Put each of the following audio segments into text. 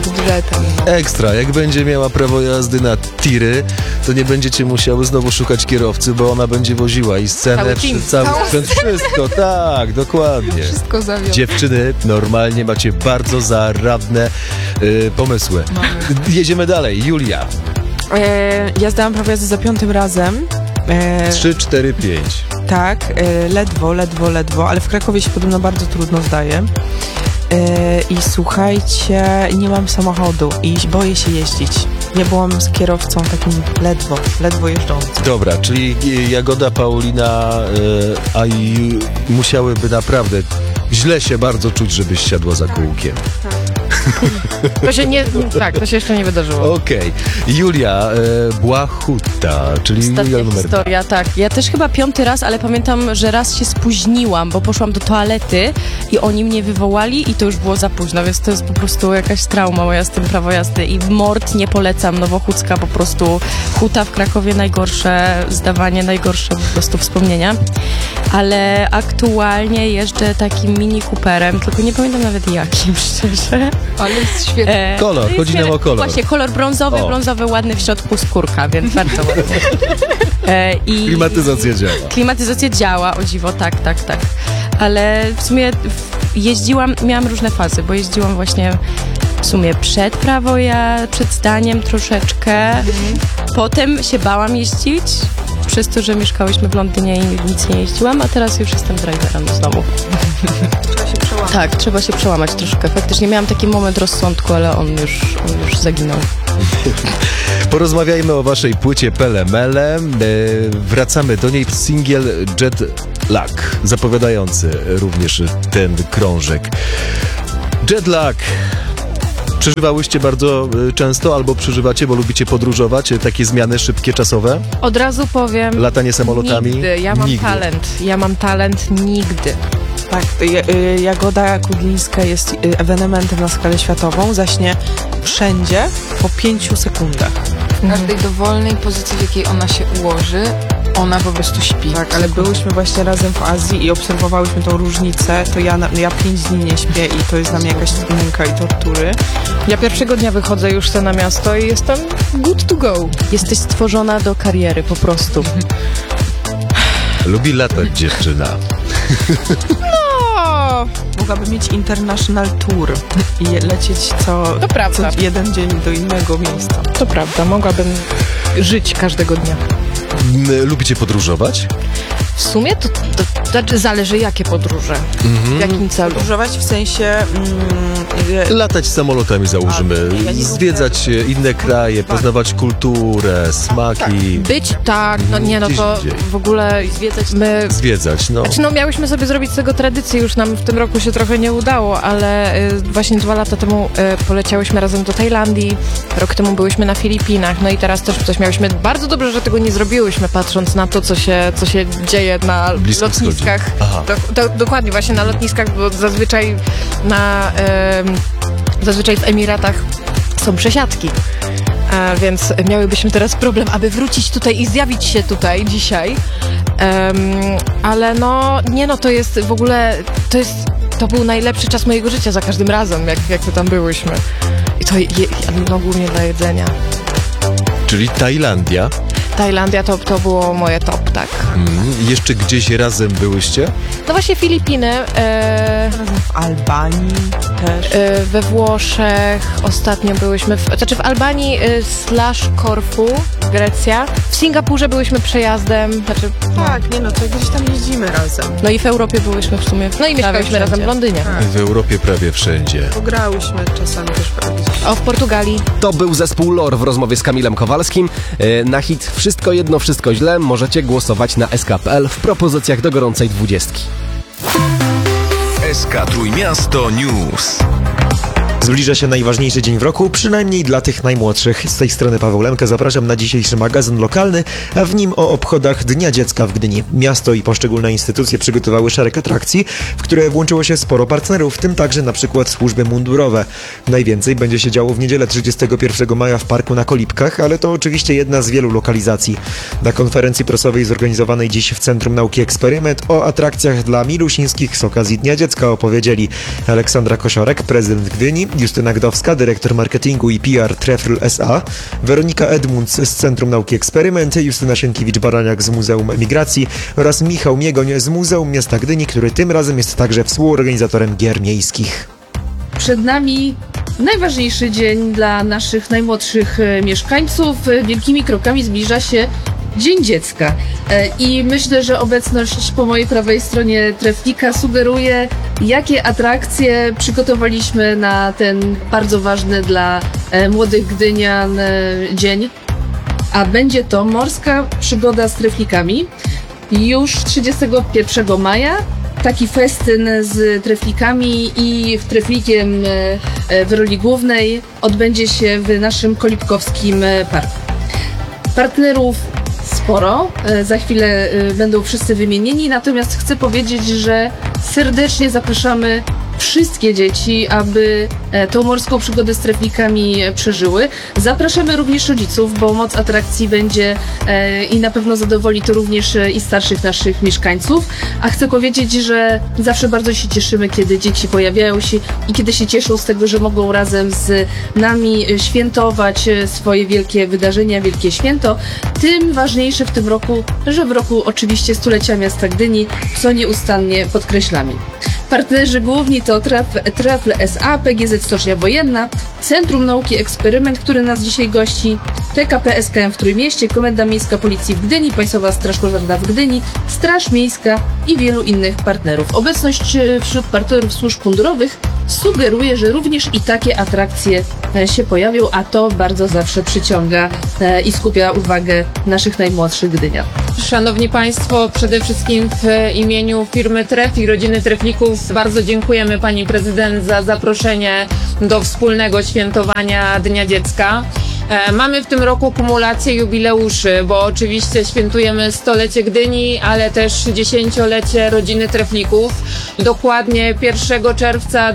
budżetem. Ekstra, jak będzie miała prawo jazdy na tiry, to nie będziecie musiały znowu szukać kierowcy, bo ona będzie woziła i scenę, cały sprzęt, wszystko, tak, dokładnie. Wszystko zawiodło. Dziewczyny, normalnie macie bardzo zaradne pomysły. Jedziemy dalej, Julia. Ja zdałam prawo jazdy za 5. razem. 3, 4, 5. Tak, ledwo, ale w Krakowie się podobno bardzo trudno zdaje. I słuchajcie, nie mam samochodu i boję się jeździć. Ja byłam z kierowcą takim ledwo jeżdżącym. Dobra, czyli Jagoda, Paulina, a i musiałyby naprawdę źle się bardzo czuć, żebyś siadła za kółkiem. To się jeszcze nie wydarzyło. Okej. Julia Błachuta, czyli Ostatnia Julia numer 2. historia, tak. Ja też chyba 5. raz, ale pamiętam, że raz się spóźniłam, bo poszłam do toalety i oni mnie wywołali i to już było za późno, więc to jest po prostu jakaś trauma moja z tym prawo jazdy. I mord nie polecam, Nowochódzka po prostu, Huta w Krakowie najgorsze, zdawanie najgorsze po prostu wspomnienia. Ale aktualnie jeżdżę takim Mini Cooperem, tylko nie pamiętam nawet jakim, szczerze. Ale jest świetnie. Kolor, chodzi nam o kolor. Właśnie, kolor brązowy, ładny, w środku skórka, więc bardzo ładny. Klimatyzacja działa. Klimatyzacja działa, o dziwo, tak. Ale w sumie miałam różne fazy, bo jeździłam właśnie w sumie przed zdaniem troszeczkę. Potem się bałam jeździć, przez to, że mieszkałyśmy w Londynie i nic nie jeździłam, a teraz już jestem driverem z domu. Trzeba się przełamać. Tak, trzeba się przełamać troszkę. Faktycznie miałam taki moment rozsądku, ale on już zaginął. Porozmawiajmy o waszej płycie Pele Mele. Wracamy do niej. Singiel Jet Lag, zapowiadający również ten krążek. Jet Lag. Przeżywałyście bardzo często albo przeżywacie, bo lubicie podróżować, takie zmiany szybkie, czasowe? Od razu powiem... Latanie samolotami? Nigdy. Ja mam talent nigdy. Tak, Jagoda Kudlińska jest ewenementem na skalę światową, zaśnie wszędzie po 5 sekundach. W każdej dowolnej pozycji, w jakiej ona się ułoży, ona po prostu śpi. Tak, ale byłyśmy właśnie razem w Azji i obserwowałyśmy tą różnicę, to ja 5 dni nie śpię i to jest dla mnie jakaś męka i tortury. Ja pierwszego dnia wychodzę już na miasto i jestem good to go. Jesteś stworzona do kariery po prostu. Lubi latać dziewczyna. Mogłaby mieć international tour i lecieć co jeden dzień do innego miejsca. To prawda, mogłabym żyć każdego dnia. Lubicie podróżować? W sumie to znaczy zależy jakie podróże, w jakim celu. Podróżować w sensie... Latać samolotami, załóżmy, zwiedzać inne kraje, poznawać kulturę, smaki. Być Gdzieś to indziej. w ogóle Zwiedzać, no. Znaczy, miałyśmy sobie zrobić z tego tradycję, już nam w tym roku się trochę nie udało, ale właśnie 2 lata temu poleciałyśmy razem do Tajlandii, rok temu byłyśmy na Filipinach, no i teraz też coś miałyśmy. Bardzo dobrze, że tego nie zrobiłyśmy, patrząc na to, co się dzieje na Bliskim lotniskach. Dokładnie, właśnie na lotniskach, bo zazwyczaj w Emiratach są przesiadki. Więc miałybyśmy teraz problem, aby wrócić tutaj i zjawić się tutaj dzisiaj. Ale to jest w ogóle, to był najlepszy czas mojego życia za każdym razem, jak to tam byłyśmy. I to głównie dla jedzenia. Czyli Tajlandia. Tajlandia to było moje top, tak. Jeszcze gdzieś razem byłyście? No właśnie Filipiny. W Albanii też. We Włoszech ostatnio byłyśmy, w Albanii / Korfu, Grecja. W Singapurze byłyśmy przejazdem. Tak, to gdzieś tam jeździmy razem. No i w Europie byłyśmy w sumie. No i mieszkałyśmy razem w Londynie. W Europie prawie wszędzie. Pograłyśmy czasami też gdzieś. O, w Portugalii. To był zespół Lore w rozmowie z Kamilem Kowalskim. Na hit Wszystko jedno, wszystko źle możecie głosować na SK.pl w propozycjach do gorącej 20. SK Trójmiasto News. Zbliża się najważniejszy dzień w roku, przynajmniej dla tych najmłodszych. Z tej strony Paweł Lemke, zapraszam na dzisiejszy magazyn lokalny, a w nim o obchodach Dnia Dziecka w Gdyni. Miasto i poszczególne instytucje przygotowały szereg atrakcji, w które włączyło się sporo partnerów, w tym także na przykład służby mundurowe. Najwięcej będzie się działo w niedzielę 31 maja w parku na Kolibkach, ale to oczywiście jedna z wielu lokalizacji. Na konferencji prasowej zorganizowanej dziś w Centrum Nauki Eksperyment o atrakcjach dla milusińskich z okazji Dnia Dziecka opowiedzieli Aleksandra Kosiorek, prezydent Gdyni, Justyna Gdowska, dyrektor marketingu i PR Trefl S.A., Weronika Edmunds z Centrum Nauki Eksperymenty, Justyna Sienkiewicz-Baraniak z Muzeum Emigracji oraz Michał Miegoń z Muzeum Miasta Gdyni, który tym razem jest także współorganizatorem gier miejskich. Przed nami najważniejszy dzień dla naszych najmłodszych mieszkańców. Wielkimi krokami zbliża się Dzień Dziecka. I myślę, że obecność po mojej prawej stronie treflika sugeruje, jakie atrakcje przygotowaliśmy na ten bardzo ważny dla młodych gdynian dzień. A będzie to morska przygoda z treflikami. Już 31 maja taki festyn z treflikami i treflikiem w roli głównej odbędzie się w naszym Kolibkowskim Parku. Partnerów sporo, za chwilę będą wszyscy wymienieni, natomiast chcę powiedzieć, że serdecznie zapraszamy wszystkie dzieci, aby tą morską przygodę z treflikami przeżyły. Zapraszamy również rodziców, bo moc atrakcji będzie i na pewno zadowoli to również i starszych naszych mieszkańców. A chcę powiedzieć, że zawsze bardzo się cieszymy, kiedy dzieci pojawiają się i kiedy się cieszą z tego, że mogą razem z nami świętować swoje wielkie wydarzenia, wielkie święto. Tym ważniejsze w tym roku, że w roku oczywiście stulecia miasta Gdyni, co nieustannie podkreślamy. Partnerzy główni to Trefl S.A., PGZ Stocznia Wojenna, Centrum Nauki Eksperyment, który nas dzisiaj gości, PKP SKM w Trójmieście, Komenda Miejska Policji w Gdyni, Państwowa Straż Pożarna w Gdyni, Straż Miejska i wielu innych partnerów. Obecność wśród partnerów służb mundurowych sugeruje, że również i takie atrakcje się pojawią, a to bardzo zawsze przyciąga i skupia uwagę naszych najmłodszych gdynian. Szanowni Państwo, przede wszystkim w imieniu firmy Tref i rodziny Treflików bardzo dziękujemy Pani Prezydent za zaproszenie do wspólnego świętowania Dnia Dziecka. Mamy w tym roku kumulację jubileuszy, bo oczywiście świętujemy 100-lecie Gdyni, ale też 10-lecie rodziny Treflików. Dokładnie 1 czerwca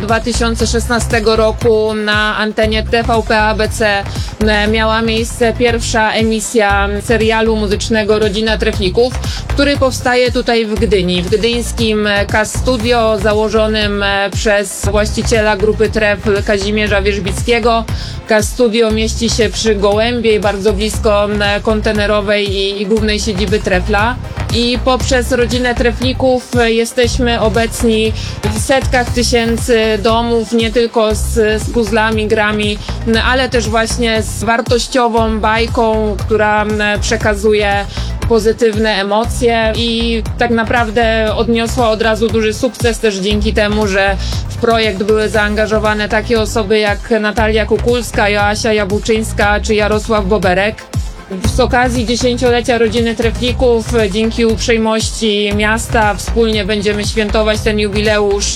2016 roku na antenie TVP ABC miała miejsce pierwsza emisja serialu muzycznego Rodzina Treflików, który powstaje tutaj w Gdyni, w gdyńskim Cast Studio założonym przez właściciela grupy Trefl Kazimierza Wierzbickiego. Cast Studio mieści się przy Gołębiej, bardzo blisko kontenerowej i głównej siedziby Trefla. I poprzez rodzinę Treflików jesteśmy obecni w setkach tysięcy domów, nie tylko z puzzlami, grami, ale też właśnie z wartościową bajką, która przekazuje pozytywne emocje i tak naprawdę odniosła od razu duży sukces też dzięki temu, że w projekt były zaangażowane takie osoby jak Natalia Kukulska, Joasia Jabuczyńska czy Jarosław Boberek. Z okazji 10-lecia rodziny Treflików, dzięki uprzejmości miasta, wspólnie będziemy świętować ten jubileusz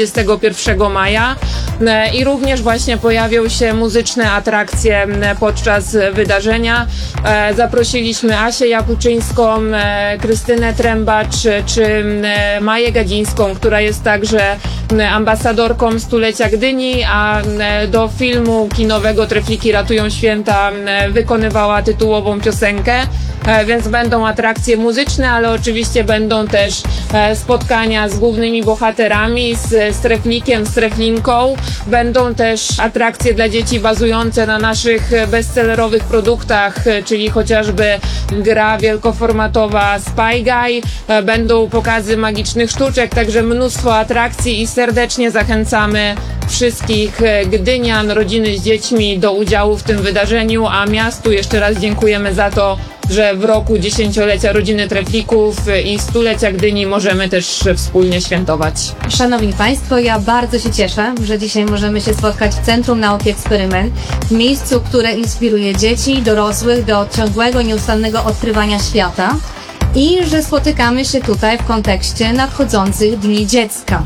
31 maja i również właśnie pojawią się muzyczne atrakcje podczas wydarzenia. Zaprosiliśmy Asię Jakuczyńską, Krystynę Trębacz czy Maję Gadzińską, która jest także ambasadorką stulecia Gdyni, a do filmu kinowego Trefliki ratują święta wykonywała tytułową piosenkę, więc będą atrakcje muzyczne, ale oczywiście będą też spotkania z głównymi bohaterami, z Treflikiem, z Treflinką. Będą też atrakcje dla dzieci bazujące na naszych bestsellerowych produktach, czyli chociażby gra wielkoformatowa Spy Guy. Będą pokazy magicznych sztuczek, także mnóstwo atrakcji i serdecznie zachęcamy wszystkich gdynian, rodziny z dziećmi do udziału w tym wydarzeniu, a miastu jeszcze raz dziękujemy za to, że w roku 10-lecia rodziny Treflików i 100-lecia Gdyni możemy też wspólnie świętować. Szanowni Państwo, ja bardzo się cieszę, że dzisiaj możemy się spotkać w Centrum Nauki Eksperyment, w miejscu, które inspiruje dzieci i dorosłych do ciągłego, nieustannego odkrywania świata i że spotykamy się tutaj w kontekście nadchodzących Dni Dziecka.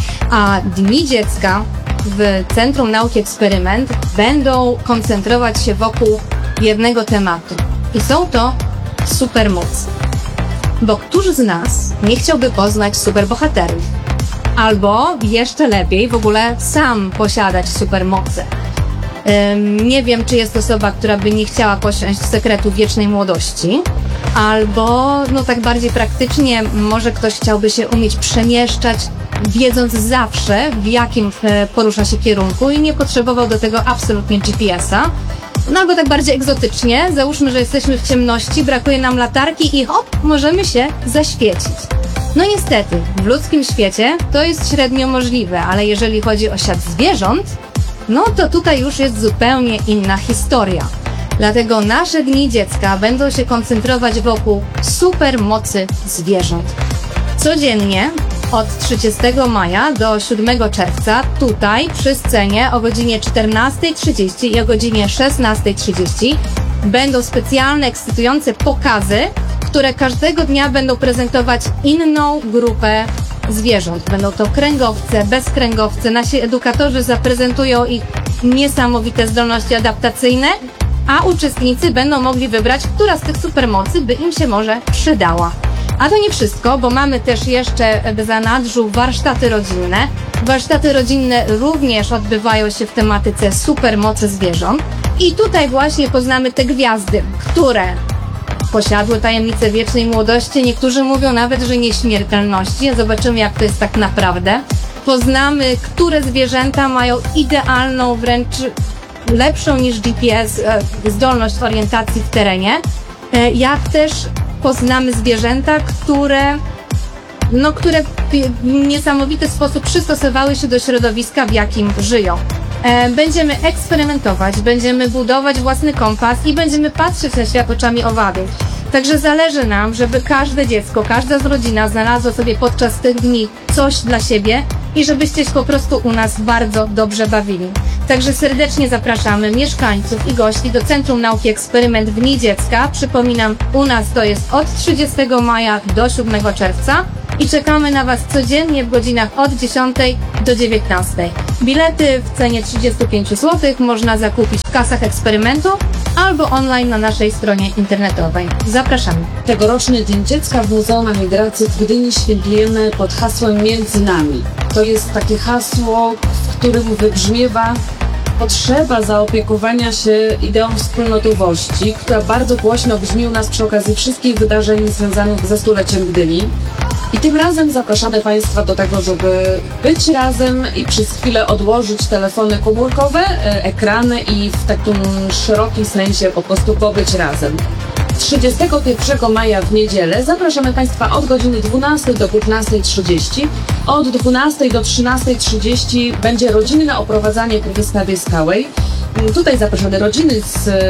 A Dni Dziecka w Centrum Nauki Eksperyment będą koncentrować się wokół jednego tematu. I są to supermoce. Bo któż z nas nie chciałby poznać superbohaterów? Albo jeszcze lepiej w ogóle sam posiadać supermoce. Nie wiem, czy jest osoba, która by nie chciała posiąść sekretu wiecznej młodości. Albo, no tak bardziej praktycznie, może ktoś chciałby się umieć przemieszczać wiedząc zawsze, w jakim porusza się kierunku i nie potrzebował do tego absolutnie GPS-a. No albo tak bardziej egzotycznie, załóżmy, że jesteśmy w ciemności, brakuje nam latarki i hop, możemy się zaświecić. No niestety, w ludzkim świecie to jest średnio możliwe, ale jeżeli chodzi o świat zwierząt, no to tutaj już jest zupełnie inna historia. Dlatego nasze Dni Dziecka będą się koncentrować wokół supermocy zwierząt. Codziennie od 30 maja do 7 czerwca tutaj przy scenie o godzinie 14:30 i o godzinie 16:30 będą specjalne, ekscytujące pokazy, które każdego dnia będą prezentować inną grupę zwierząt. Będą to kręgowce, bezkręgowce. Nasi edukatorzy zaprezentują ich niesamowite zdolności adaptacyjne, a uczestnicy będą mogli wybrać, która z tych supermocy by im się może przydała. A to nie wszystko, bo mamy też jeszcze w zanadrzu warsztaty rodzinne. Warsztaty rodzinne również odbywają się w tematyce supermocy zwierząt. I tutaj właśnie poznamy te gwiazdy, które posiadły tajemnicę wiecznej młodości. Niektórzy mówią nawet, że nieśmiertelności. Zobaczymy, jak to jest tak naprawdę. Poznamy, które zwierzęta mają idealną, wręcz lepszą niż GPS zdolność orientacji w terenie. Jak też poznamy zwierzęta, które w niesamowity sposób przystosowały się do środowiska, w jakim żyją. Będziemy eksperymentować, będziemy budować własny kompas i będziemy patrzeć na świat oczami owadów. Także zależy nam, żeby każde dziecko, każda z rodzina znalazła sobie podczas tych dni coś dla siebie i żebyście się po prostu u nas bardzo dobrze bawili. Także serdecznie zapraszamy mieszkańców i gości do Centrum Nauki Eksperyment w Dni Dziecka. Przypominam, u nas to jest od 30 maja do 7 czerwca i czekamy na Was codziennie w godzinach od 10 do 19. Bilety w cenie 35 zł można zakupić w kasach eksperymentu albo online na naszej stronie internetowej. Zapraszamy. Tegoroczny Dzień Dziecka w Muzeum Emigracji w Gdyni świętujemy pod hasłem Między nami. To jest takie hasło, w którym wybrzmiewa potrzeba zaopiekowania się ideą wspólnotowości, która bardzo głośno brzmi u nas przy okazji wszystkich wydarzeń związanych ze stuleciem Gdyni. I tym razem zapraszamy Państwa do tego, żeby być razem i przez chwilę odłożyć telefony komórkowe, ekrany i w takim szerokim sensie po prostu pobyć razem. 31 maja w niedzielę zapraszamy Państwa od godziny 12 do 15:30. Od 12 do 13:30 będzie rodzinne oprowadzanie po wystawie skałej. Tutaj zapraszamy rodziny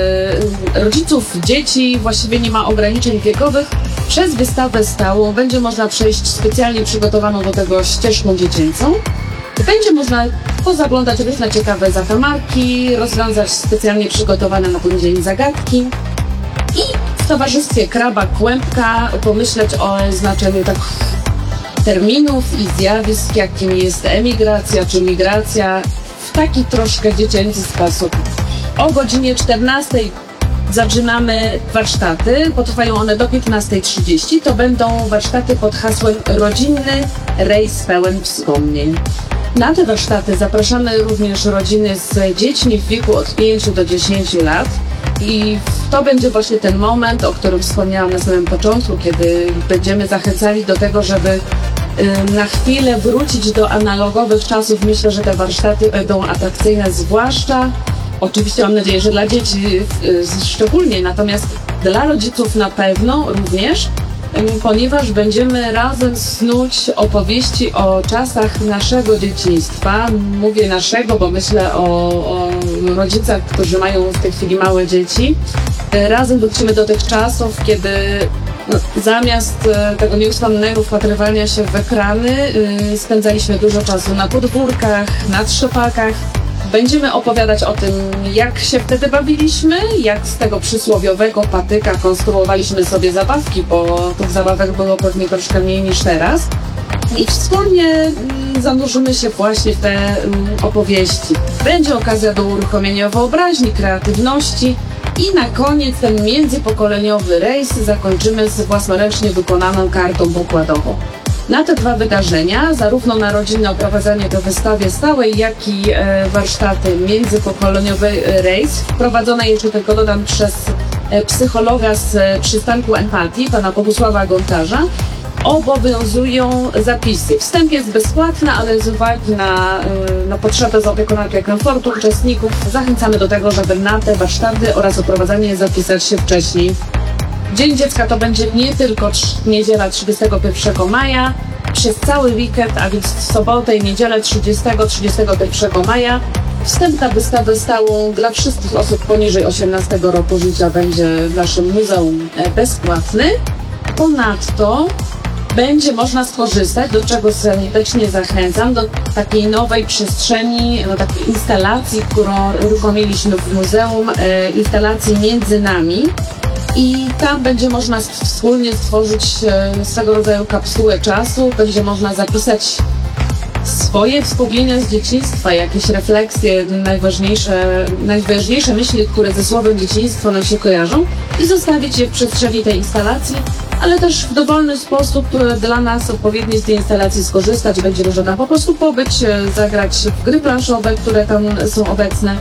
rodziców, dzieci, właściwie nie ma ograniczeń wiekowych. Przez wystawę stałą będzie można przejść specjalnie przygotowaną do tego ścieżką dziecięcą. Będzie można pozaglądać różne ciekawe zakamarki, rozwiązać specjalnie przygotowane na ten dzień zagadki i w towarzystwie kraba, kłębka pomyśleć o znaczeniu tak terminów i zjawisk, jakim jest emigracja czy migracja w taki troszkę dziecięcy sposób. O godzinie 14 zaczynamy warsztaty, potrwają one do 15:30. To będą warsztaty pod hasłem Rodzinny rejs pełen wspomnień. Na te warsztaty zapraszamy również rodziny z dziećmi w wieku od 5 do 10 lat. I to będzie właśnie ten moment, o którym wspomniałam na samym początku, kiedy będziemy zachęcali do tego, żeby na chwilę wrócić do analogowych czasów. Myślę, że te warsztaty będą atrakcyjne, zwłaszcza, oczywiście mam nadzieję, że dla dzieci szczególnie, natomiast dla rodziców na pewno również, ponieważ będziemy razem snuć opowieści o czasach naszego dzieciństwa. Mówię naszego, bo myślę o rodzicach, którzy mają w tej chwili małe dzieci. Razem wrócimy do tych czasów, kiedy zamiast tego nieustannego wpatrywania się w ekrany spędzaliśmy dużo czasu na podwórkach, na trzepakach. Będziemy opowiadać o tym, jak się wtedy bawiliśmy, jak z tego przysłowiowego patyka konstruowaliśmy sobie zabawki, bo tych zabawek było pewnie troszkę mniej niż teraz. I wspólnie zanurzymy się właśnie w te opowieści. Będzie okazja do uruchomienia wyobraźni, kreatywności i na koniec ten międzypokoleniowy rejs zakończymy z własnoręcznie wykonaną kartą pokładową. Na te dwa wydarzenia, zarówno na rodzinne oprowadzanie do wystawy stałej, jak i warsztaty międzypokoleniowy rejs, wprowadzone jeszcze tylko dodam przez psychologa z przystanku Empatii, pana Bogusława Gontarza, obowiązują zapisy. Wstęp jest bezpłatny, ale z uwagi na potrzebę zaopiekowania komfortu uczestników zachęcamy do tego, żeby na te warsztaty oraz oprowadzanie zapisać się wcześniej. Dzień Dziecka to będzie nie tylko niedziela 31 maja, przez cały weekend, a więc w sobotę i niedzielę 30-31 maja. Wstęp na wystawę stałą dla wszystkich osób poniżej 18 roku życia będzie w naszym muzeum bezpłatny. Ponadto będzie można skorzystać, do czego serdecznie zachęcam, do takiej nowej przestrzeni, do takiej instalacji, którą uruchomiliśmy w muzeum, instalacji Między Nami. I tam będzie można wspólnie stworzyć swego rodzaju kapsułę czasu, będzie można zapisać swoje wspomnienia z dzieciństwa, jakieś refleksje, najważniejsze myśli, które ze słowem dzieciństwo nam się kojarzą i zostawić je w przestrzeni tej instalacji, ale też w dowolny sposób dla nas odpowiedni z tej instalacji skorzystać. Będzie można tam po prostu pobyć, zagrać w gry planszowe, które tam są obecne.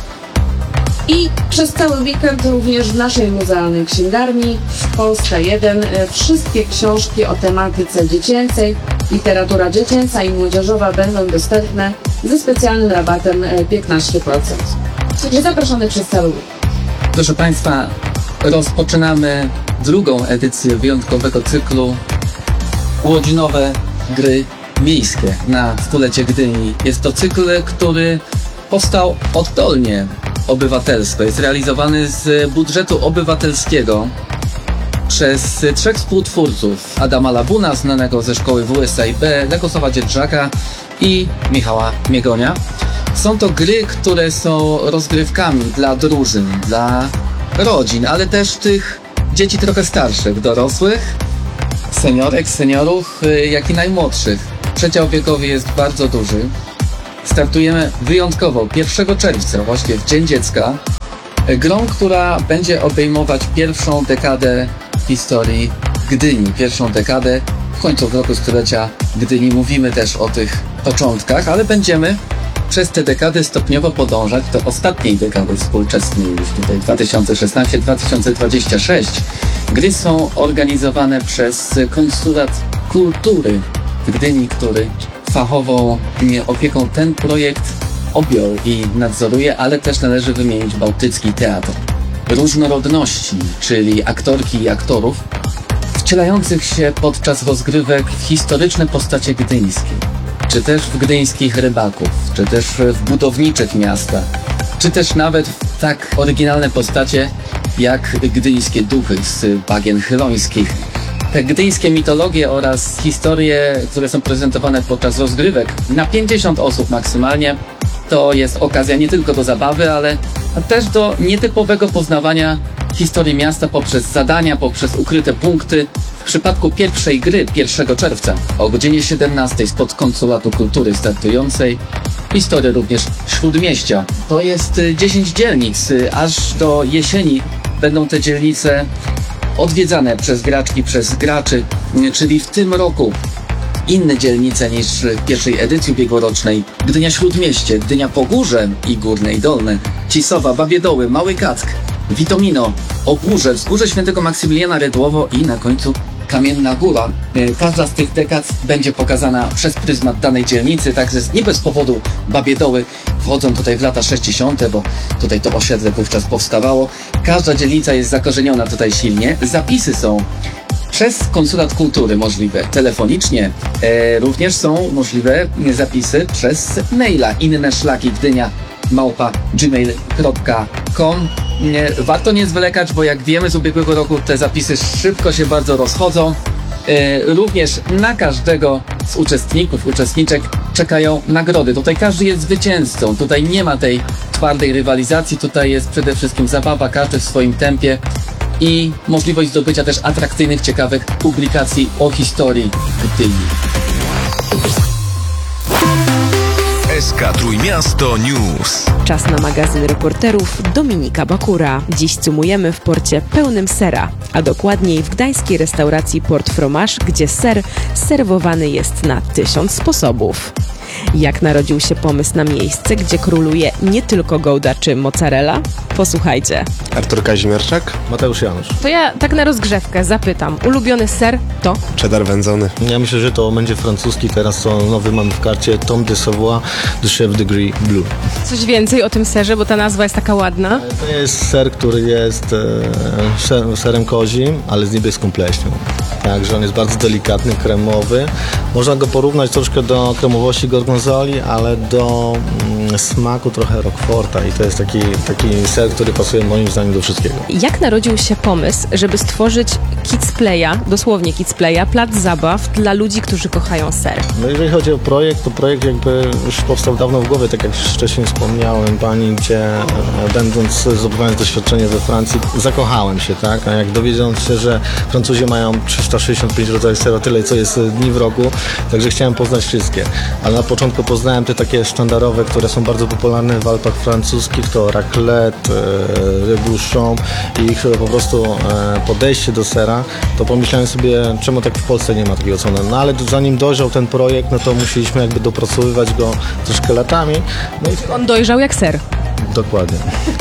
I przez cały weekend również w naszej muzealnej księgarni Polska 1 wszystkie książki o tematyce dziecięcej, literatura dziecięca i młodzieżowa będą dostępne ze specjalnym rabatem 15%. Także zapraszamy przez cały weekend. Proszę Państwa, rozpoczynamy drugą edycję wyjątkowego cyklu Urodzinowe Gry Miejskie na stulecie Gdyni. Jest to cykl, który powstał oddolnie obywatelsko. Jest realizowany z budżetu obywatelskiego przez 3 współtwórców: Adama Labuna, znanego ze szkoły WSIB, Legosława Dzierżaka i Michała Miegonia. Są to gry, które są rozgrywkami dla drużyn, dla rodzin, ale też tych dzieci trochę starszych, dorosłych, seniorek, seniorów, jak i najmłodszych. Przedział wiekowy jest bardzo duży. Startujemy wyjątkowo 1 czerwca, właśnie w Dzień Dziecka, grą, która będzie obejmować pierwszą dekadę historii Gdyni, pierwszą dekadę w końcu roku stulecia Gdyni. Mówimy też o tych początkach, ale będziemy przez te dekady stopniowo podążać do ostatniej dekady współczesnej, już tutaj 2016-2026. Gry są organizowane przez Konsulat Kultury w Gdyni, który fachową opieką ten projekt objął i nadzoruje, ale też należy wymienić Bałtycki Teatr Różnorodności, czyli aktorki i aktorów wcielających się podczas rozgrywek w historyczne postacie gdyńskie, czy też w gdyńskich rybaków, czy też w budowniczych miasta, czy też nawet w tak oryginalne postacie jak gdyńskie duchy z bagien chylońskich. Te gdyńskie mitologie oraz historie, które są prezentowane podczas rozgrywek na 50 osób maksymalnie, to jest okazja nie tylko do zabawy, ale też do nietypowego poznawania historii miasta poprzez zadania, poprzez ukryte punkty. W przypadku pierwszej gry 1 czerwca o godzinie 17 spod Konsulatu Kultury startującej historię również Śródmieścia. To jest 10 dzielnic, aż do jesieni będą te dzielnice odwiedzane przez graczki, przez graczy, czyli w tym roku inne dzielnice niż w pierwszej edycji ubiegłorocznej. Gdynia Śródmieście, Gdynia Pogórze i Górne i Dolne, Cisowa, Babie Doły, Mały Kack, Witomino, Obórze, Wzgórze Świętego Maksymiliana Redłowo i na końcu Kamienna Góra. Każda z tych dekad będzie pokazana przez pryzmat danej dzielnicy, także nie bez powodu Babie Doły wchodzą tutaj w lata 60., bo tutaj to osiedle wówczas powstawało. Każda dzielnica jest zakorzeniona tutaj silnie. Zapisy są przez Konsulat Kultury możliwe telefonicznie, również są możliwe zapisy przez maila inneszlaki@gdynia@gmail.com. Warto nie zwlekać, bo jak wiemy z ubiegłego roku te zapisy szybko się bardzo rozchodzą. Również na każdego z uczestników, uczestniczek czekają nagrody. Tutaj każdy jest zwycięzcą, tutaj nie ma tej twardej rywalizacji, tutaj jest przede wszystkim zabawa, każdy w swoim tempie i możliwość zdobycia też atrakcyjnych, ciekawych publikacji o historii Gdyni. SK Trójmiasto News. Czas na magazyn reporterów Dominika Bakura. Dziś cumujemy w porcie pełnym sera, a dokładniej w gdańskiej restauracji Port Fromage, gdzie ser serwowany jest na 1000 sposobów. Jak narodził się pomysł na miejsce, gdzie króluje nie tylko Gouda czy mozzarella? Posłuchajcie. Artur Kazimierczak. Mateusz Janusz. To ja tak na rozgrzewkę zapytam. Ulubiony ser to? Cheddar wędzony. Ja myślę, że to będzie francuski, teraz to nowy mamy w karcie, Tom de Savoie de Chef de Gris Bleu. Coś więcej o tym serze, bo ta nazwa jest taka ładna. To jest ser, który jest serem kozim, ale z niebieską pleśnią. Także on jest bardzo delikatny, kremowy. Można go porównać troszkę do kremowości gorgonzoli, ale do smaku trochę roqueforta i to jest taki ser, który pasuje moim zdaniem do wszystkiego. Jak narodził się pomysł, żeby stworzyć Kids Playa, dosłownie Kids Playa, plac zabaw dla ludzi, którzy kochają ser? No jeżeli chodzi o projekt, to projekt jakby już powstał dawno w głowie, tak jak wcześniej wspomniałem pani, gdzie będąc, zdobywając doświadczenie we Francji, zakochałem się, tak? A jak dowiedziałem się, że Francuzi mają 365 rodzajów sera, tyle co jest dni w roku, także chciałem poznać wszystkie. Ale na początku poznałem te takie sztandarowe, które są bardzo popularne w Alpach francuskich, to raclette, rebouchon i ich po prostu podejście do sera, to pomyślałem sobie, czemu tak w Polsce nie ma takiego cena. No ale zanim dojrzał ten projekt, no to musieliśmy jakby dopracowywać go troszkę latami. No i on dojrzał jak ser. Dokładnie.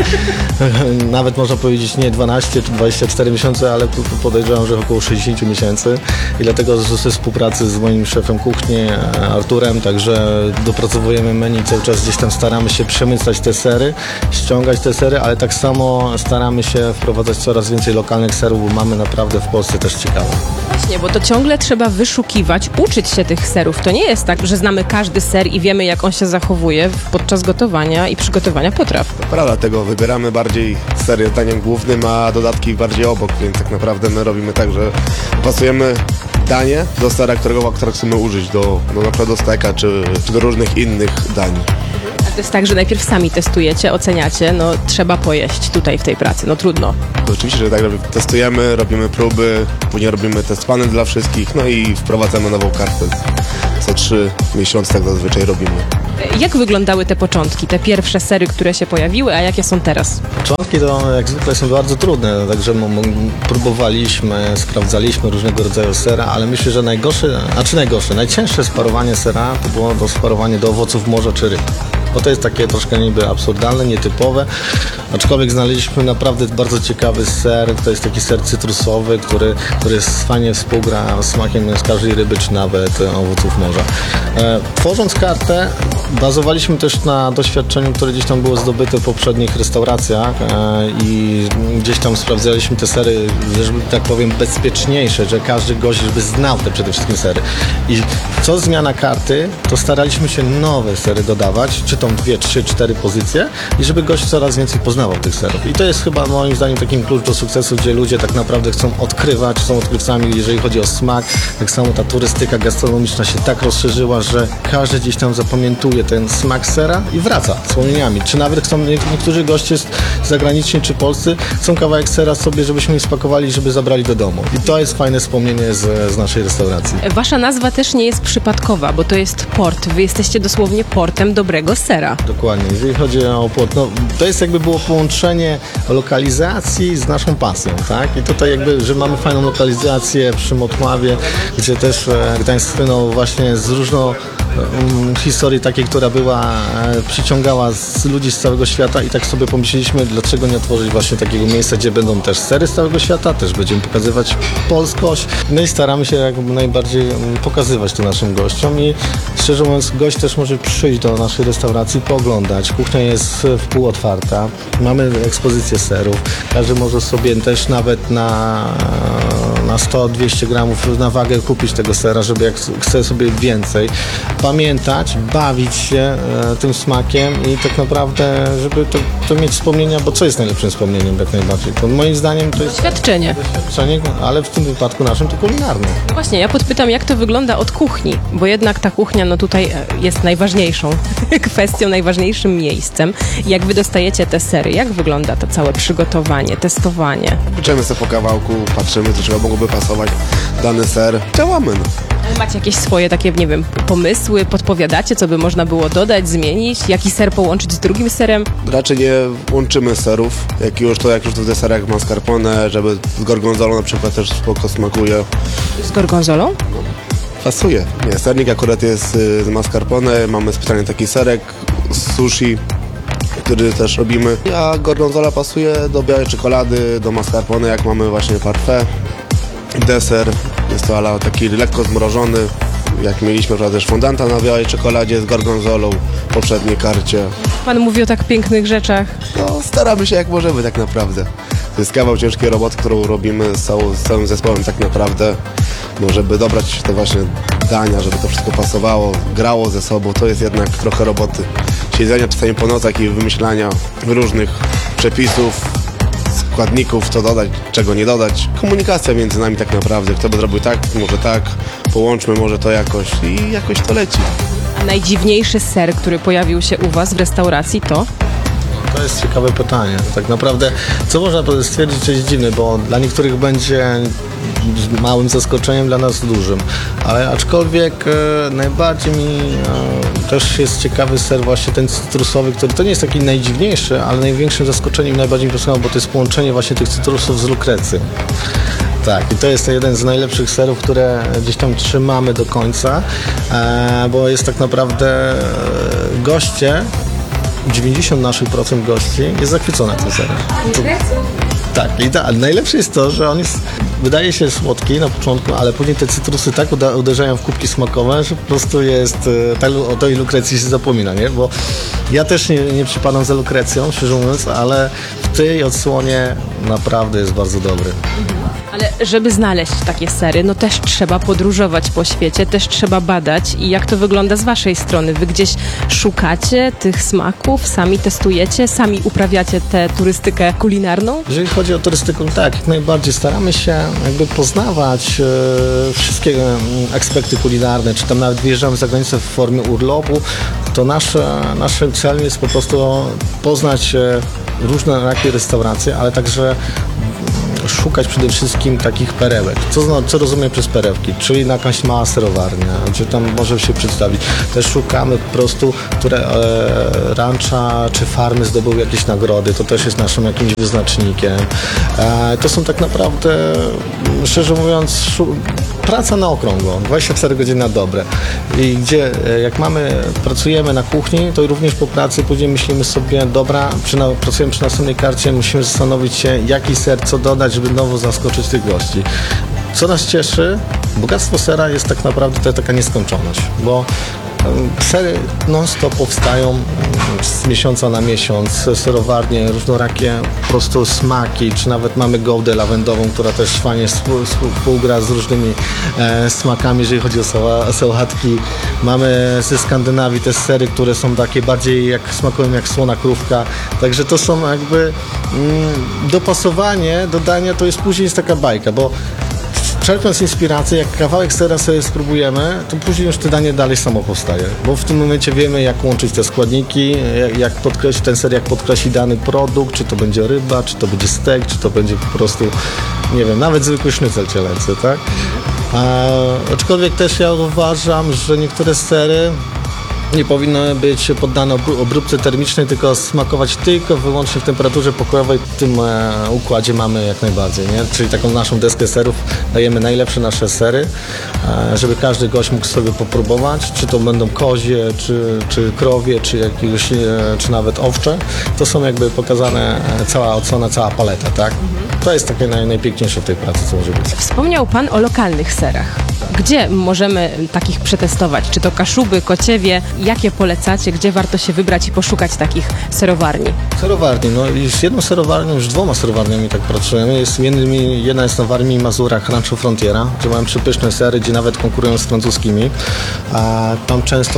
Nawet można powiedzieć nie 12 czy 24 miesiące, ale podejrzewam, że około 60 miesięcy i dlatego ze współpracy z moim szefem kuchni Arturem, także dopracowujemy menu, cały czas gdzieś tam staramy się przemycać te sery, ściągać te sery, ale tak samo staramy się wprowadzać coraz więcej lokalnych serów, bo mamy naprawdę w Polsce też ciekawe. Właśnie, bo to ciągle trzeba wyszukiwać, uczyć się tych serów. To nie jest tak, że znamy każdy ser i wiemy, jak on się zachowuje podczas gotowania i przygotowania potraw. Prawda, tego wybieramy bardziej ser daniem głównym, a dodatki bardziej obok, więc tak naprawdę my robimy tak, że pasujemy danie do sera, którego chcemy użyć, na przykład do steka czy do różnych innych dań. A to jest tak, że najpierw sami testujecie, oceniacie, no trzeba pojeść tutaj w tej pracy, no trudno. To oczywiście, że tak, że testujemy, robimy próby, później robimy test panel dla wszystkich, no i wprowadzamy nową kartę. Co 3 miesiące tak zazwyczaj robimy. Jak wyglądały te początki, te pierwsze sery, które się pojawiły, a jakie są teraz? Początki to jak zwykle są bardzo trudne, także próbowaliśmy, sprawdzaliśmy różnego rodzaju sera, ale myślę, że najcięższe sparowanie sera to było to sparowanie do owoców morza czy ryb. Bo to jest takie troszkę niby absurdalne, nietypowe, aczkolwiek znaleźliśmy naprawdę bardzo ciekawy ser, to jest taki ser cytrusowy, który fajnie współgra smakiem z każdej ryby czy nawet owoców morza. Tworząc kartę, bazowaliśmy też na doświadczeniu, które gdzieś tam było zdobyte w poprzednich restauracjach i gdzieś tam sprawdzaliśmy te sery, żeby tak powiem bezpieczniejsze, że każdy gość żeby znał te przede wszystkim sery. I co zmiana karty, to staraliśmy się nowe sery dodawać, czy tą 2, 3, 4 pozycje i żeby gość coraz więcej poznawał tych serów. I to jest chyba moim zdaniem takim klucz do sukcesu, gdzie ludzie tak naprawdę chcą odkrywać, są odkrywcami, jeżeli chodzi o smak. Tak samo ta turystyka gastronomiczna się tak rozszerzyła, że każdy gdzieś tam zapamiętuje ten smak sera i wraca wspomnieniami. Czy nawet chcą niektórzy goście zagraniczni czy polscy chcą kawałek sera sobie, żebyśmy ich spakowali, żeby zabrali do domu. I to jest fajne wspomnienie z naszej restauracji. Wasza nazwa też nie jest przypadkowa, bo to jest port. Wy jesteście dosłownie portem dobrego sera. Dokładnie. Jeżeli chodzi o port, no, to jest jakby było połączenie lokalizacji z naszą pasją, tak? I tutaj jakby, że mamy fajną lokalizację przy Motławie, gdzie też Gdańsk słynął właśnie z różną historii takiej, która przyciągała ludzi z całego świata i tak sobie pomyśleliśmy, dlaczego nie otworzyć właśnie takiego miejsca, gdzie będą też sery z całego świata, też będziemy pokazywać polskość. No i staramy się jak najbardziej pokazywać to naszym gościom i szczerze mówiąc, gość też może przyjść do naszej restauracji, pooglądać. Kuchnia jest w pół otwarta, mamy ekspozycję serów, każdy może sobie też nawet na 100-200 gramów na wagę kupić tego sera, żeby jak chce sobie więcej, pamiętać, bawić się tym smakiem i tak naprawdę, żeby to mieć wspomnienia, bo co jest najlepszym wspomnieniem jak najbardziej? To moim zdaniem to jest Doświadczenie, ale w tym wypadku naszym to kulinarne. Właśnie, ja podpytam, jak to wygląda od kuchni, bo jednak ta kuchnia no tutaj jest najważniejszą kwestią, najważniejszym miejscem. Jak wy dostajecie te sery, jak wygląda to całe przygotowanie, testowanie? Wyczemy sobie po kawałku, patrzymy, do czego mogłoby pasować dany ser. Działamy. Macie jakieś swoje takie, nie wiem, pomysły, podpowiadacie, co by można było dodać, zmienić, jaki ser połączyć z drugim serem? Raczej nie łączymy serów, jak już to te sery jak mascarpone, żeby z gorgonzolą na przykład też spoko smakuje. Z gorgonzolą? Pasuje. Nie, sernik akurat jest z mascarpone, mamy specjalnie taki serek z sushi, który też robimy. A gorgonzola pasuje do białej czekolady, do mascarpone, jak mamy właśnie parfait. Deser jest to ala taki lekko zmrożony, jak mieliśmy też fondanta na białej czekoladzie z gorgonzolą w poprzedniej karcie. Pan mówi o tak pięknych rzeczach. No, staramy się jak możemy tak naprawdę. To jest kawał ciężkiej roboty, którą robimy z całym zespołem tak naprawdę, no, żeby dobrać te właśnie dania, żeby to wszystko pasowało, grało ze sobą, to jest jednak trochę roboty. Siedzenia czasami po nocach i wymyślania różnych przepisów, składników, co dodać, czego nie dodać. Komunikacja między nami tak naprawdę, kto by zrobił tak, może tak, połączmy może to jakoś i jakoś to leci. A najdziwniejszy ser, który pojawił się u Was w restauracji to? To jest ciekawe pytanie. Tak naprawdę, co można stwierdzić, że jest dziwne, bo dla niektórych będzie małym zaskoczeniem, dla nas dużym. Ale aczkolwiek najbardziej mi też jest ciekawy ser właśnie ten cytrusowy, który to nie jest taki najdziwniejszy, ale największym zaskoczeniem najbardziej mi pasuje, bo to jest połączenie właśnie tych cytrusów z lukrecji. Tak, i to jest jeden z najlepszych serów, które gdzieś tam trzymamy do końca, bo jest tak naprawdę goście, 90 naszych procent gości jest zachwycona tym serem. Tak, i najlepsze jest to, że on jest, wydaje się słodki na początku, ale później te cytrusy tak uderzają w kubki smakowe, że po prostu jest, o tej lukrecji się zapomina, nie? Bo ja też nie przypadam za lukrecją, szczerze mówiąc, ale w tej odsłonie naprawdę jest bardzo dobry. Ale żeby znaleźć takie sery, no też trzeba podróżować po świecie, też trzeba badać. I jak to wygląda z Waszej strony? Wy gdzieś szukacie tych smaków, sami testujecie, sami uprawiacie tę turystykę kulinarną? Jeżeli chodzi o turystykę, tak, jak najbardziej staramy się jakby poznawać wszystkie aspekty kulinarne, czy tam nawet wyjeżdżamy za granicę w formie urlopu, to naszym celem jest po prostu poznać różne restauracje, ale także szukać przede wszystkim takich perełek. Co rozumiem przez perełki? Czyli jakaś mała serowarnia, gdzie tam może się przedstawić. Też szukamy po prostu, które rancza czy farmy zdobyły jakieś nagrody. To też jest naszym jakimś wyznacznikiem. To są tak naprawdę, szczerze mówiąc, praca na okrągło, 24 godziny na dobre. I gdzie jak pracujemy na kuchni, to również po pracy później myślimy sobie, dobra, pracujemy przy następnej karcie, musimy zastanowić się, jaki ser, co dodać, żeby znowu zaskoczyć tych gości. Co nas cieszy, bogactwo sera jest tak naprawdę taka nieskończoność, bo sery non-stop powstają z miesiąca na miesiąc, serowarnie, różnorakie po prostu smaki, czy nawet mamy gołdę lawendową, która też fajnie współgra z różnymi smakami, jeżeli chodzi o sałatki. Mamy ze Skandynawii te sery, które są takie bardziej smakują jak słona krówka, także to są jakby dopasowanie, dodania, to jest później taka bajka, bo czerpiąc inspirację, jak kawałek sera sobie spróbujemy, to później już to danie dalej samo powstaje. Bo w tym momencie wiemy, jak łączyć te składniki, jak podkreślić ten ser, jak podkreśli dany produkt, czy to będzie ryba, czy to będzie steak, czy to będzie po prostu, nie wiem, nawet zwykły sznycel cielęcy, tak? Aczkolwiek też ja uważam, że niektóre sery nie powinny być poddane obróbce termicznej, tylko smakować tylko wyłącznie w temperaturze pokojowej. W tym układzie mamy jak najbardziej, nie? Czyli taką naszą deskę serów dajemy najlepsze nasze sery, żeby każdy gość mógł sobie popróbować, czy to będą kozie, czy krowie, czy nawet owcze. To są jakby pokazane cała odsłona, cała paleta, tak? To jest takie najpiękniejsze w tej pracy, co może być. Wspomniał Pan o lokalnych serach. Gdzie możemy takich przetestować? Czy to Kaszuby, Kociewie? Jakie polecacie? Gdzie warto się wybrać i poszukać takich serowarni? Serowarni, no i z jedną serowarnią, już 2 serowarniami tak pracujemy. Jedna jest na Warmii i Mazurach, Rancho Frontiera, gdzie mamy przepyszne sery, gdzie nawet konkurują z francuskimi. Tam często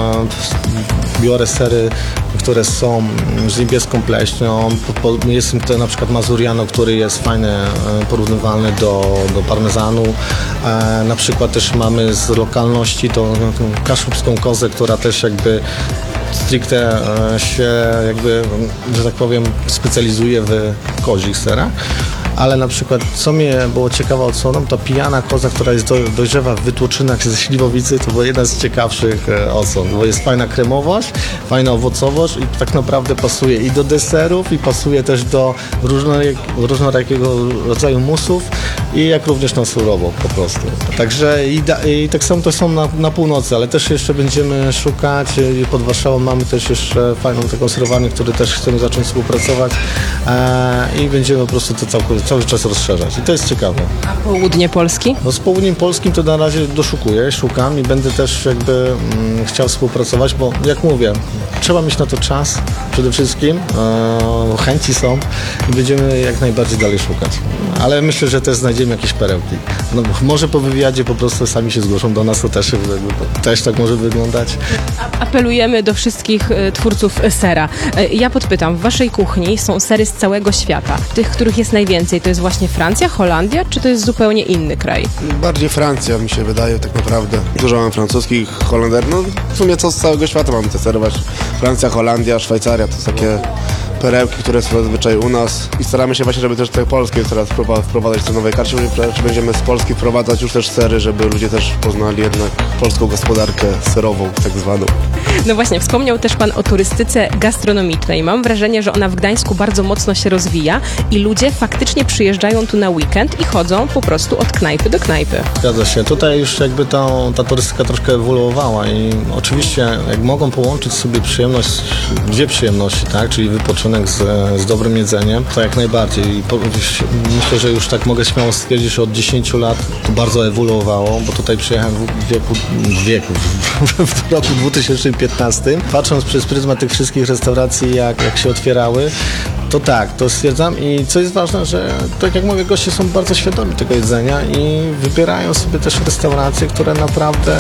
biorę sery, które są z niebieską pleśnią. Jest to na przykład Mazuriano, który jest fajny, porównywalny do parmezanu. Na przykład też mamy z lokalności tą kaszubską kozę, która też jakby stricte się jakby, że tak powiem, specjalizuje w kozich serach. Ale na przykład, co mnie było ciekawe odsłoną, to pijana koza, która dojrzewa w wytłoczynach ze śliwowicy, to była jedna z ciekawszych odsłon, bo jest fajna kremowość, fajna owocowość i tak naprawdę pasuje i do deserów, i pasuje też do różnorakiego rodzaju musów. i jak również na surowo po prostu. Także i tak samo to są na północy, ale też jeszcze będziemy szukać i pod Warszawą mamy też jeszcze fajną taką surowarnię, który też chcemy zacząć współpracować i będziemy po prostu to cały czas rozszerzać i to jest ciekawe. A południe Polski? No z południem polskim to na razie szukam i będę też jakby chciał współpracować, bo jak mówię, trzeba mieć na to czas przede wszystkim, chęci są i będziemy jak najbardziej dalej szukać. Ale myślę, że też znajdziemy jakieś perełki. No, może po wywiadzie po prostu sami się zgłoszą do nas, to też tak może wyglądać. Apelujemy do wszystkich twórców sera. Ja podpytam, w waszej kuchni są sery z całego świata. Tych, których jest najwięcej, to jest właśnie Francja, Holandia, czy to jest zupełnie inny kraj? Bardziej Francja mi się wydaje tak naprawdę. Dużo mam francuskich, Holenderów, no w sumie co z całego świata mamy te sery właśnie. Francja, Holandia, Szwajcaria, to są takie perełki, które są zazwyczaj u nas i staramy się właśnie, żeby też te polskie teraz wprowadzać te nowe karcie, że będziemy z Polski wprowadzać już też sery, żeby ludzie też poznali jednak polską gospodarkę serową tak zwaną. No właśnie, wspomniał też pan o turystyce gastronomicznej. Mam wrażenie, że ona w Gdańsku bardzo mocno się rozwija i ludzie faktycznie przyjeżdżają tu na weekend i chodzą po prostu od knajpy do knajpy. Zgadza się. Tutaj już jakby ta turystyka troszkę ewoluowała i oczywiście jak mogą połączyć sobie dwie przyjemności, tak, czyli wypoczynek z dobrym jedzeniem, to jak najbardziej. Myślę, że już tak mogę śmiało stwierdzić, że od 10 lat to bardzo ewoluowało, bo tutaj przyjechałem w roku 2015. Patrząc przez pryzmat tych wszystkich restauracji, jak się otwierały, to tak, to stwierdzam i co jest ważne, że tak jak mówię, goście są bardzo świadomi tego jedzenia i wybierają sobie też restauracje, które naprawdę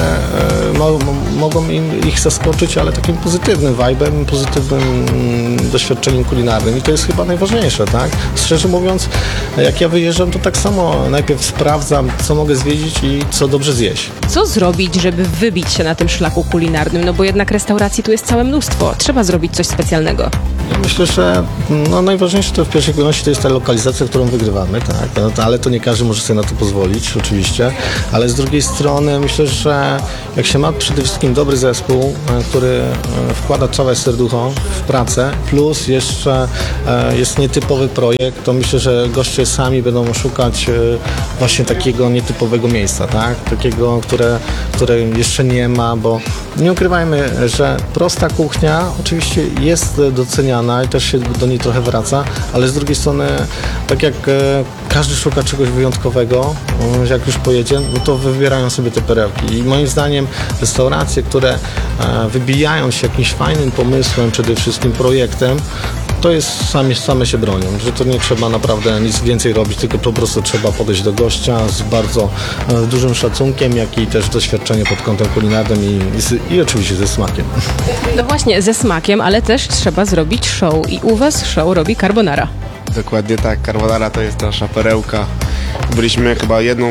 mogą ich zaskoczyć, ale takim pozytywnym vibe'em, pozytywnym doświadczeniem kulinarnym i to jest chyba najważniejsze, tak? Szczerze mówiąc, jak ja wyjeżdżam, to tak samo najpierw sprawdzam, co mogę zwiedzić i co dobrze zjeść. Co zrobić, żeby wybić się na tym szlaku kulinarnym? No bo jednak restauracji tu jest całe mnóstwo. Trzeba zrobić coś specjalnego. Ja myślę, że najważniejsze to w pierwszej kolejności to jest ta lokalizacja, którą wygrywamy, tak? Ale to nie każdy może sobie na to pozwolić, oczywiście. Ale z drugiej strony myślę, że jak się ma przede wszystkim dobry zespół, który wkłada całe serducho w pracę, plus jeszcze jest nietypowy projekt, to myślę, że goście sami będą szukać właśnie takiego nietypowego miejsca, tak? Takiego, które jeszcze nie ma, bo nie ukrywajmy, że prosta kuchnia oczywiście jest doceniana i też się do niej trochę wraca, ale z drugiej strony, tak jak każdy szuka czegoś wyjątkowego, jak już pojedzie, no to wybierają sobie te perełki. I moim zdaniem restauracje, które wybijają się jakimś fajnym pomysłem, przede wszystkim projektem, to jest same się bronią, że to nie trzeba naprawdę nic więcej robić, tylko po prostu trzeba podejść do gościa z bardzo dużym szacunkiem, jak i też doświadczenie pod kątem kulinarnym i oczywiście ze smakiem. No właśnie, ze smakiem, ale też trzeba zrobić show i u was show robi carbonara. Dokładnie tak, carbonara to jest nasza perełka. Byliśmy chyba jedną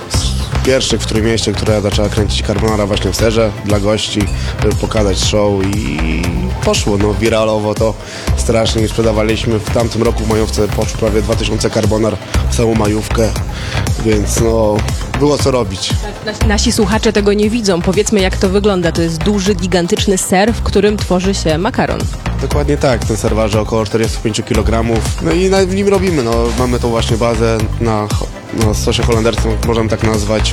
z pierwszych w Trójmieście, która zaczęła kręcić carbonara właśnie w serze dla gości, żeby pokazać show i poszło, no wiralowo to strasznie. Sprzedawaliśmy w tamtym roku w majówce, poszło prawie 2000 carbonar w samą majówkę, więc no było co robić. Nasi słuchacze tego nie widzą. Powiedzmy, jak to wygląda. To jest duży, gigantyczny ser, w którym tworzy się makaron. Dokładnie tak, ten ser waży około 45 kg. No i w nim robimy, no mamy tą właśnie bazę na sosie holenderskim, możemy tak nazwać.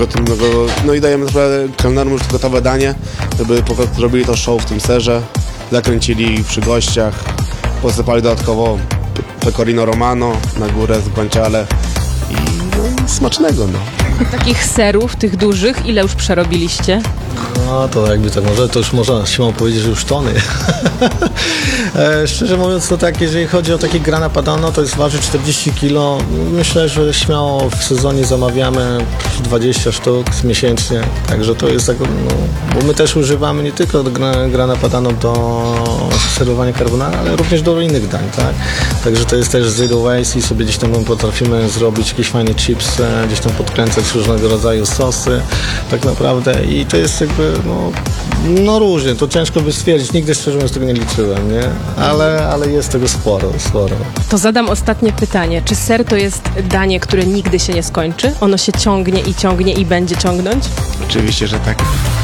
No i dajemy kelnerom już gotowe danie, żeby zrobili to show w tym serze, zakręcili przy gościach, posypali dodatkowo pecorino romano na górę z guanciale i smacznego, no. Takich serów, tych dużych, ile już przerobiliście? No to jakby tak może, to już można śmiało powiedzieć, że już tony. Szczerze mówiąc, to tak, jeżeli chodzi o takie grana padano, to jest waży 40 kg. Myślę, że śmiało w sezonie zamawiamy 20 sztuk miesięcznie. Także to jest tak, no, bo my też używamy nie tylko grana padano do serwowania carbonara, ale również do innych dań, tak? Także to jest też zero waste i sobie gdzieś tam potrafimy zrobić jakieś fajne chipsy, gdzieś tam podkręcać różnego rodzaju sosy, tak naprawdę. I to jest jakby, no różnie, to ciężko by stwierdzić, nigdy szczerze mówiąc tego nie liczyłem, nie? Ale jest tego sporo. To zadam ostatnie pytanie. Czy ser to jest danie, które nigdy się nie skończy? Ono się ciągnie i będzie ciągnąć? Oczywiście, że tak.